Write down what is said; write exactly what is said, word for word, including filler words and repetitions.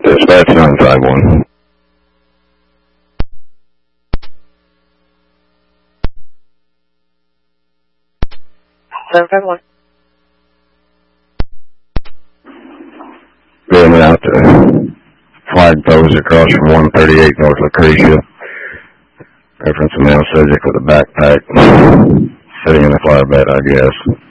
Dispatch nine five one. seven five one. Being out to flag post across from one thirty-eight North Lucretia. Reference a male subject with a backpack. Sitting in a flower bed, I guess.